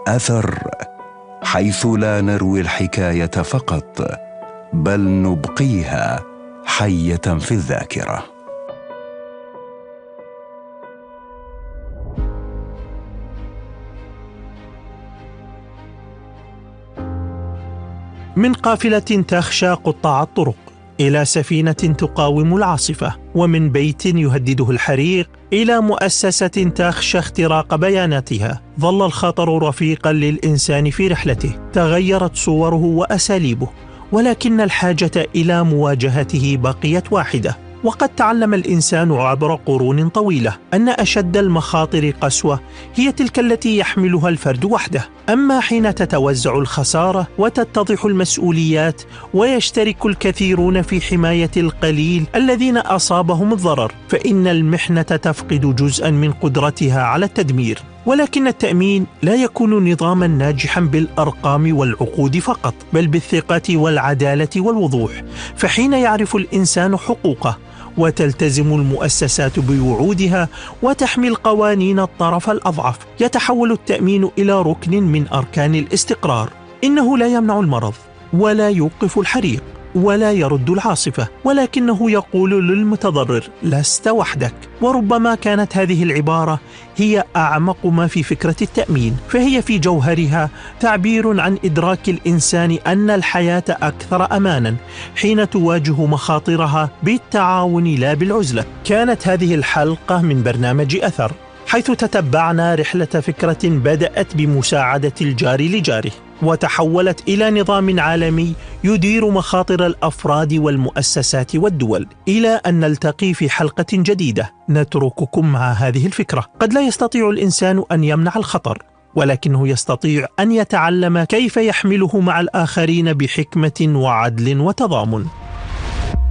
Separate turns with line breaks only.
أثر، حيث لا نروي الحكاية فقط بل نبقيها حية في الذاكرة.
من قافلة تخشى قطاع الطرق إلى سفينة تقاوم العاصفة، ومن بيت يهدده الحريق إلى مؤسسة تخشى اختراق بياناتها، ظل الخطر رفيقا للإنسان في رحلته. تغيرت صوره وأساليبه، ولكن الحاجة إلى مواجهته بقيت واحدة. وقد تعلم الإنسان عبر قرون طويلة أن أشد المخاطر قسوة هي تلك التي يحملها الفرد وحده. أما حين تتوزع الخسارة وتتضح المسؤوليات ويشترك الكثيرون في حماية القليل الذين أصابهم الضرر، فإن المحنة تفقد جزءا من قدرتها على التدمير. ولكن التأمين لا يكون نظاما ناجحا بالأرقام والعقود فقط، بل بالثقة والعدالة والوضوح. فحين يعرف الإنسان حقوقه وتلتزم المؤسسات بوعودها وتحمي القوانين الطرف الأضعف، يتحول التأمين إلى ركن من أركان الاستقرار. إنه لا يمنع المرض، ولا يوقف الحريق، ولا يرد العاصفة، ولكنه يقول للمتضرر: لست وحدك. وربما كانت هذه العبارة هي أعمق ما في فكرة التأمين، فهي في جوهرها تعبير عن إدراك الإنسان أن الحياة أكثر أمانا حين تواجه مخاطرها بالتعاون لا بالعزلة. كانت هذه الحلقة من برنامج أثر، حيث تتبعنا رحلة فكرة بدأت بمساعدة الجار لجاره، وتحولت إلى نظام عالمي يدير مخاطر الأفراد والمؤسسات والدول، إلى أن نلتقي في حلقة جديدة نترككم مع هذه الفكرة. قد لا يستطيع الإنسان أن يمنع الخطر، ولكنه يستطيع أن يتعلم كيف يحمله مع الآخرين بحكمة وعدل وتضامن.